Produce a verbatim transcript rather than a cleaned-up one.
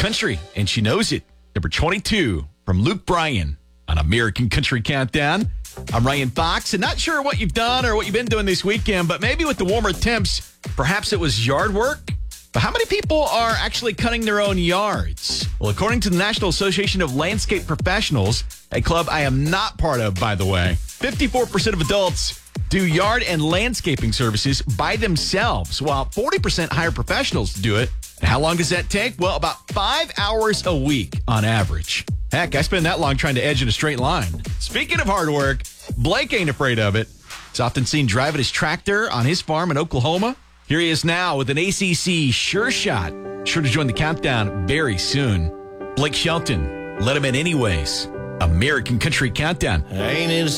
country, and she knows it. Number twenty-two from Luke Bryan on American Country Countdown. I'm Ryan Fox, and not sure what you've done or what you've been doing this weekend, but maybe with the warmer temps, perhaps it was yard work. But how many people are actually cutting their own yards? Well, according to the National Association of Landscape Professionals, a club I am not part of, by the way, fifty-four percent of adults do yard and landscaping services by themselves, while forty percent hire professionals to do it. And how long does that take? Well, about five hours a week on average. Heck, I spend that long trying to edge in a straight line. Speaking of hard work, Blake ain't afraid of it. He's often seen driving his tractor on his farm in Oklahoma. Here he is now with an A C C Sure Shot. Sure to join the countdown very soon. Blake Shelton, let him in anyways. American Country Countdown. Ain't it